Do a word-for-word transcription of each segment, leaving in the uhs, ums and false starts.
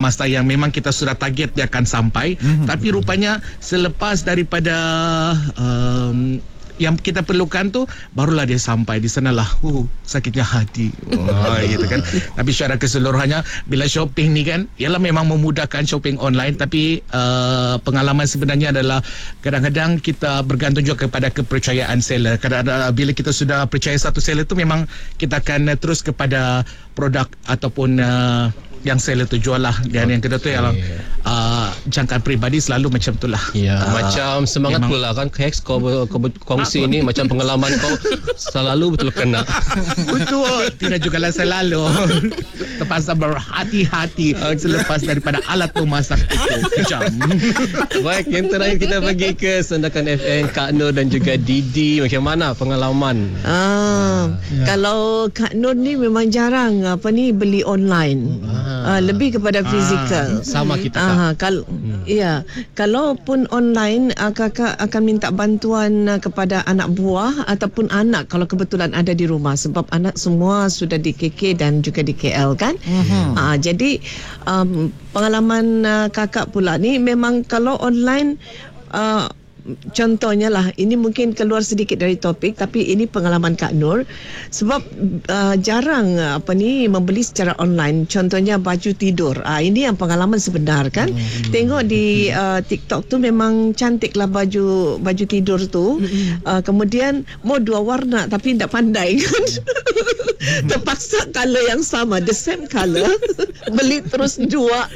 masa yang memang kita sudah target dia akan sampai. Mm-hmm. Tapi rupanya selepas daripada um, yang kita perlukan tu, barulah dia sampai. Di sanalah uh, sakitnya hati. Wah, gitu kan. Tapi secara keseluruhannya, bila shopping ni kan, ialah memang memudahkan shopping online. Tapi uh, pengalaman sebenarnya adalah kadang-kadang kita bergantung juga kepada kepercayaan seller. Kadang-kadang bila kita sudah percaya satu seller tu, memang kita akan uh, terus kepada produk ataupun uh, yang seller tu jual lah. Dan okay. yang kedua tu ialah uh, jangkaan peribadi selalu macam tu lah. Ya, uh, macam semangat memang. pula kan Hex, kau, kau kongsi ni macam pengalaman kau selalu betul kena. Betul. Tidak jugalah selalu. Terpaksa berhati-hati okay. selepas daripada alat memasak itu kejam. Baik, yang terakhir kita pergi ke Sendakan F M, Kak Nur dan juga Didi. Macam mana pengalaman? Ah, ya. Kalau Kak Nur ni memang jarang apa ni beli online. Ah. Uh, lebih kepada fizikal. Ah, sama kita. Ah, kalau hmm. ya, kalaupun online uh, kakak akan minta bantuan uh, kepada anak buah ataupun anak kalau kebetulan ada di rumah, sebab anak semua sudah di K K dan juga di K L kan. Uh-huh. Uh, jadi um, pengalaman uh, kakak pula ni memang kalau online uh, contohnya lah, ini mungkin keluar sedikit dari topik, tapi ini pengalaman Kak Nur. Sebab uh, jarang apa ni membeli secara online. Contohnya baju tidur. Ah, ini yang pengalaman sebenar kan. Hmm. Tengok di uh, TikTok tu memang cantik lah baju baju tidur tu. Hmm. Uh, kemudian mau dua warna tapi tak pandai kan. Terpaksa color yang sama, the same color, beli terus dua.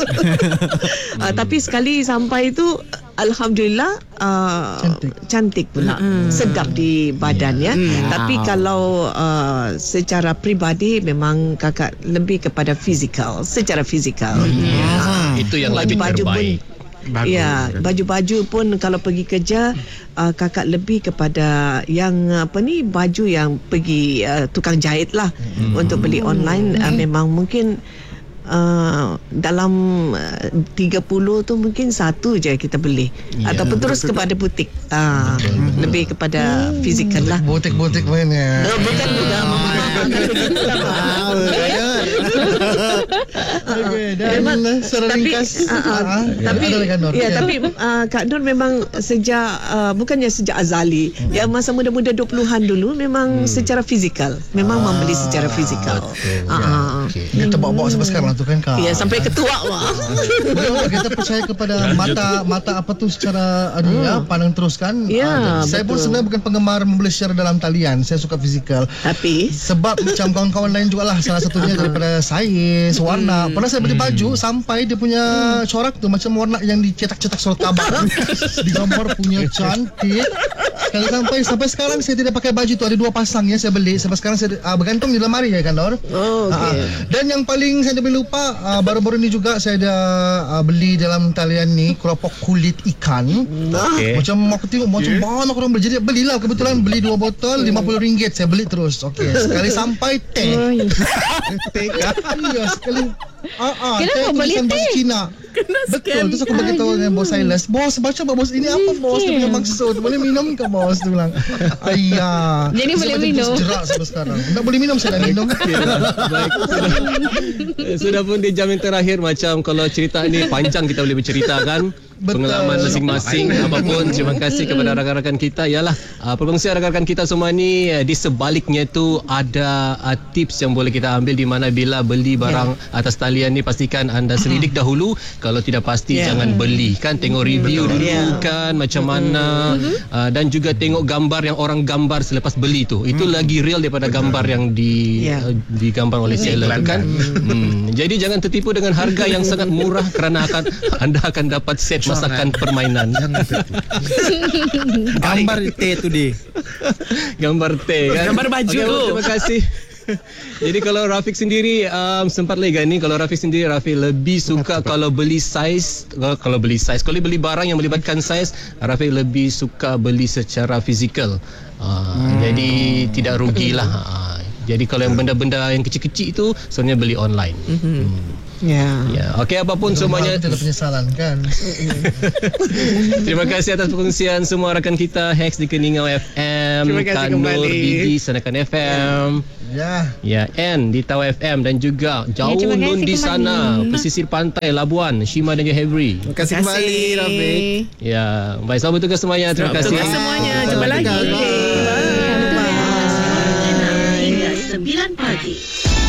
uh, tapi sekali sampai tu, alhamdulillah uh, cantik. cantik pula, mm. sedap di badan ya. Mm. Tapi kalau uh, secara peribadi memang kakak lebih kepada fizikal, secara fizikal. Mm. Uh, Itu yang lebih terbaik. Bagus. Ya, baju-baju pun kalau pergi kerja uh, kakak lebih kepada yang apa ni baju yang pergi uh, tukang jahit lah. Hmm. Untuk beli online uh, memang mungkin Uh, dalam uh, tiga puluh tu mungkin satu je kita beli, yeah. ataupun betul, terus betul, kepada butik uh, betul, betul. Lebih kepada hmm. fizikal lah. Butik-butik mana? No, bukan bukan. Okey, dan secara ringkas tapi ya tapi uh, Kak Nur memang sejak uh, bukannya sejak azali, hmm. ya masa muda-muda dua puluhan dulu memang hmm. secara fizikal, memang ah, membeli secara fizikal. Betul, uh, ya. Okay. Kita bawa-bawa sampai sekarang tu kan Kak. Ya, sampai ketua wah. Kita percaya kepada mata mata apa tu secara uh, hmm. ya, pandang terus kan. Ya, uh, saya pun sebenarnya bukan penggemar membeli secara dalam talian. Saya suka fizikal. Tapi sebab macam kawan-kawan lain jugalah, salah satunya daripada saiz, warna. Hmm. Pernah saya beli baju hmm. sampai dia punya hmm. corak tu macam warna yang dicetak-cetak surat khabar. Digambar punya cantik. Sekali sampai sampai sekarang saya tidak pakai baju tu, ada dua pasang ya saya beli. Sampai sekarang saya uh, bergantung di lemari ya kan Lor. Oh, okay. uh, dan yang paling saya tidak lupa uh, baru-baru ni juga saya ada uh, beli dalam talian ni keropok kulit ikan. Okay. Macam aku tengok macam yeah. banyak orang beli. Jadi belilah, kebetulan beli dua botol lima puluh ringgit, saya beli terus. Okey, sekali sampai teh. Teh kan? Ya, sekali Ah, ah, kenapa beli teh? Cina. Betul, terus aku bagi tahu dengan bos Silas. Bos, baca bos, ini apa bos? Dia punya maksud. Boleh minum ke bos? Dia bilang. Ayah. Jadi boleh minum. Jerak sampai sekarang. Tak boleh minum, saya dah minum. Okay, baik. Sudah, sudah pun di jam yang terakhir, macam kalau cerita ni panjang kita boleh bercerita kan. Betul. Pengalaman masing-masing apapun. Terima kasih kepada rakan-rakan kita. Yalah, uh, perkongsian rakan-rakan kita semua ni, uh, di sebaliknya tu ada uh, tips yang boleh kita ambil, di mana bila beli barang yeah. atas talian ni pastikan anda selidik dahulu. Kalau tidak pasti yeah. jangan beli kan, tengok review dulu yeah. kan macam mana, uh, dan juga tengok gambar yang orang gambar selepas beli tu. Itu mm. lagi real daripada gambar yang di yeah. uh, digambar oleh seller tu kan. hmm. Jadi jangan tertipu dengan harga yang sangat murah, kerana akan anda akan dapat set masakan permainan. Gambar teh tu deh. Gambar teh kan. Gambar baju okay, tu. Terima kasih. Jadi kalau Rafiq sendiri um, sempat lagi ni, kalau Rafiq sendiri Rafiq lebih suka kalau beli saiz, kalau beli saiz, kalau beli barang yang melibatkan saiz, Rafiq lebih suka beli secara fizikal. Uh, hmm. Jadi tidak rugilah. Uh, jadi kalau yang benda-benda yang kecil-kecil itu sebenarnya beli online. Hmm. Hmm. Ya. Ya, okey apapun semuanya. Kita ada penyesalan kan. Terima kasih atas perkongsian semua rakan kita Hex di Keningau F M, Terima kasih Kanur kembali. Digi Sanakan F M. Ya. Ya, N di Tawa F M dan juga jauh terima kasih nun di kembali. sana, pesisir pantai Labuan, Shima dan juga Hebri. Terima kasih kembali Rafiq. Ya, baik selamat bertugas semuanya. Terima Selamat kasih. bertugas Semuanya jumpa lagi. Hingga sembilan pagi.